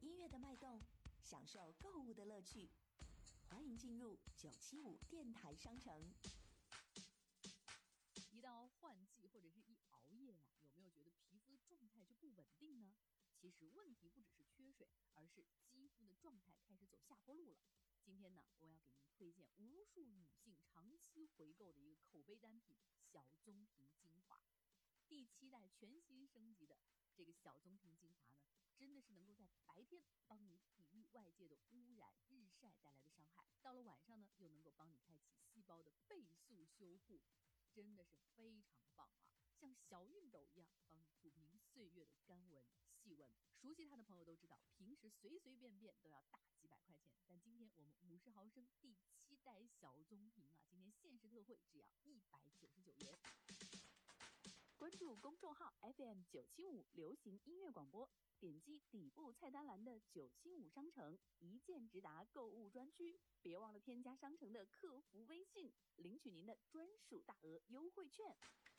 音乐的脉动，享受购物的乐趣。欢迎进入975电台商城。 一到换季或者是一熬夜呀，有没有觉得皮肤的状态就不稳定呢？其实问题不只是缺水，而是肌肤的状态开始走下坡路了。今天呢，我要给您推荐无数女性长期回购的一个口碑单品——小棕瓶精华。第7代全新升级的这个小棕瓶精华呢，真的是能够在白天帮你抵御外界的污染、日晒带来的伤害，到了晚上呢，又能够帮你开启细胞的倍速修护。真的是非常棒啊，像小熨斗一样帮你抚平岁月的干纹细纹。熟悉它的朋友都知道，平时随随便便都要大几百块钱，但今天我们50毫升第7代小棕瓶啊，今天限时特惠只要199元。关注公众号 FM975 流行音乐广播，点击底部菜单栏的975商城一键直达购物专区，别忘了添加商城的客服微信，领取您的专属大额优惠券。